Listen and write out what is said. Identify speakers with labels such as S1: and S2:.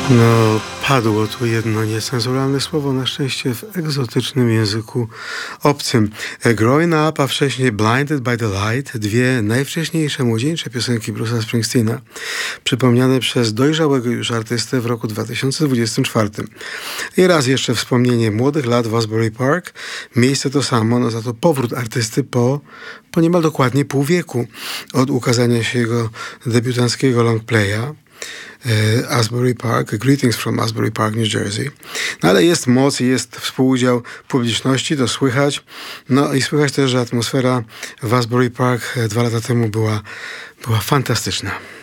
S1: No, padło tu jedno niecenzuralne słowo, na szczęście w egzotycznym języku obcym. Growing Up, a wcześniej Blinded by the Light, dwie najwcześniejsze młodzieńcze piosenki Bruce'a Springsteena, przypomniane przez dojrzałego już artystę w roku 2024. I raz jeszcze wspomnienie młodych lat w Asbury Park. Miejsce to samo, no za to powrót artysty po niemal dokładnie pół wieku od ukazania się jego debiutanckiego longplaya. Asbury Park, Greetings from Asbury Park, New Jersey. No ale jest moc i jest współudział publiczności, to słychać. No i słychać też, że atmosfera w Asbury Park 2 lata temu była fantastyczna.